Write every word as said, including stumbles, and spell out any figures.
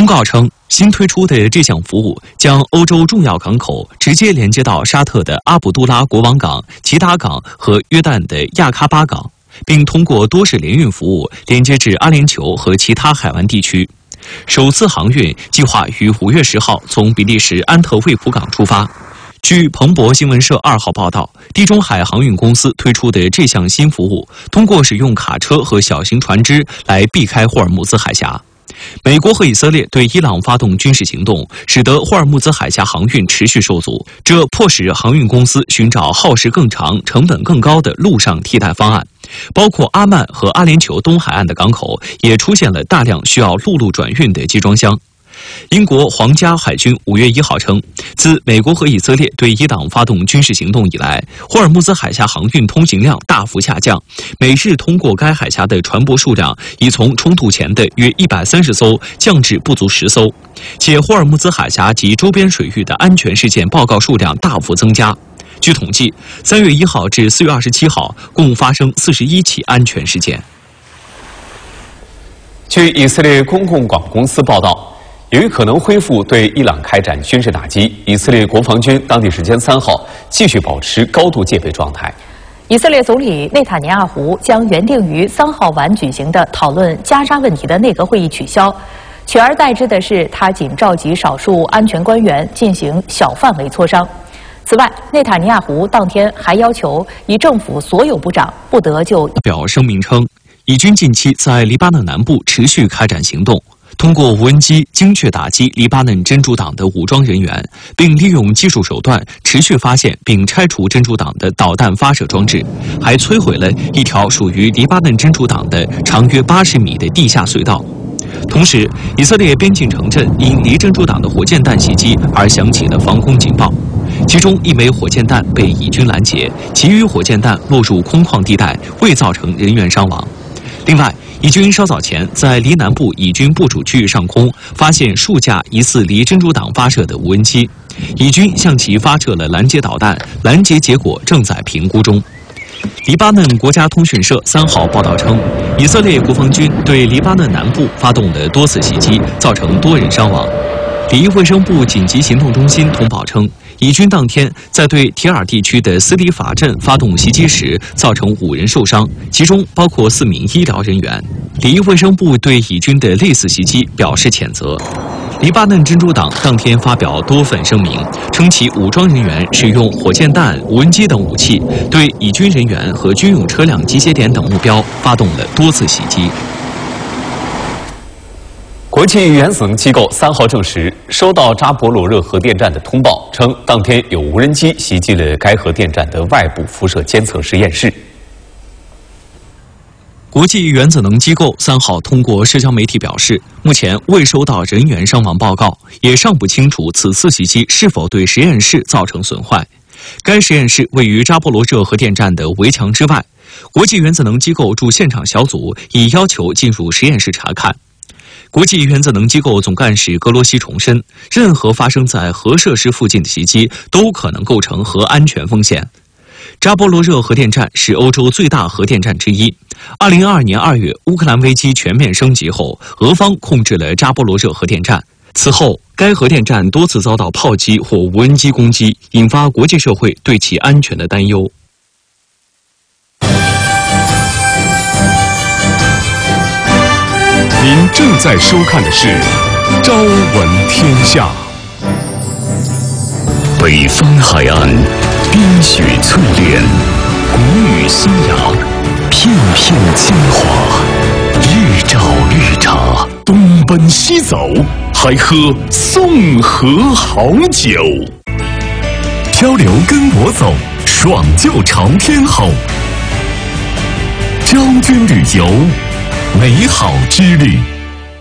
告称，新推出的这项服务将欧洲重要港口直接连接到沙特的阿卜杜拉国王港、吉达港和约旦的亚喀巴港，并通过多式联运服务连接至阿联酋和其他海湾地区。首次航运计划于五月十号从比利时安特卫普港出发。据彭博新闻社二号报道，地中海航运公司推出的这项新服务，通过使用卡车和小型船只来避开霍尔木兹海峡。美国和以色列对伊朗发动军事行动，使得霍尔木兹海峡航运持续受阻，这迫使航运公司寻找耗时更长、成本更高的陆上替代方案。包括阿曼和阿联酋东海岸的港口也出现了大量需要陆路转运的集装箱。英国皇家海军五月一号称，自美国和以色列对伊朗发动军事行动以来，霍尔木兹海峡航运通行量大幅下降，每日通过该海峡的船舶数量已从冲突前的约一百三十艘降至不足十艘，且霍尔木兹海峡及周边水域的安全事件报告数量大幅增加。据统计，三月一号至四月二十七号共发生四十一起安全事件。 据以色列公共广播公司报道，由于可能恢复对伊朗开展军事打击，以色列国防军当地时间三号继续保持高度戒备状态。 以色列总理内塔尼亚胡将原定于三号晚举行的讨论加沙问题的内阁会议取消，取而代之的是他仅召集少数安全官员进行小范围磋商。此外，内塔尼亚胡当天还要求以政府所有部长不得就发表声明称，以军近期在黎巴嫩南部持续开展行动，通过无人机精确打击黎巴嫩真主党的武装人员，并利用技术手段持续发现并拆除真主党的导弹发射装置，还摧毁了一条属于黎巴嫩真主党的长约八十米的地下隧道。同时，以色列边境城镇因黎真主党的火箭弹袭击而响起了防空警报，其中一枚火箭弹被以军拦截，其余火箭弹落入空旷地带，未造成人员伤亡。另外，以军稍早前在黎南部以军部署区域上空发现数架疑似黎真主党发射的无人机，以军向其发射了拦截导弹，拦截结果正在评估中。黎巴嫩国家通讯社三号报道称，以色列国防军对黎巴嫩南部发动了多次袭击，造成多人伤亡。黎卫生部紧急行动中心通报称，以军当天在对提尔地区的斯里法镇发动袭击时，造成五人受伤，其中包括四名医疗人员。黎卫生部对以军的类似袭击表示谴责。黎巴嫩真主党当天发表多份声明，称其武装人员使用火箭弹、无人机等武器，对以军人员和军用车辆集结点等目标发动了多次袭击。 国际原子能机构三号证实，收到扎波罗热核电站的通报，称当天有无人机袭击了该核电站的外部辐射监测实验室。 国际原子能机构三号通过社交媒体表示，目前未收到人员伤亡报告，也尚不清楚此次袭击是否对实验室造成损坏。该实验室位于扎波罗热核电站的围墙之外，国际原子能机构驻现场小组已要求进入实验室查看。国际原子能机构总干事格罗西重申，任何发生在核设施附近的袭击都可能构成核安全风险。扎波罗热核电站是欧洲最大核电站之一。二零二二年二月，乌克兰危机全面升级后，俄方控制了扎波罗热核电站。此后，该核电站多次遭到炮击或无人机攻击，引发国际社会对其安全的担忧。 您正在收看的是《朝闻天下》。 北方海岸，冰雪淬炼，谷雨新芽，片片精华，日照绿茶。东奔西走，还喝宋河好酒。漂流跟我走，爽就朝天吼。昭君旅游，美好之旅。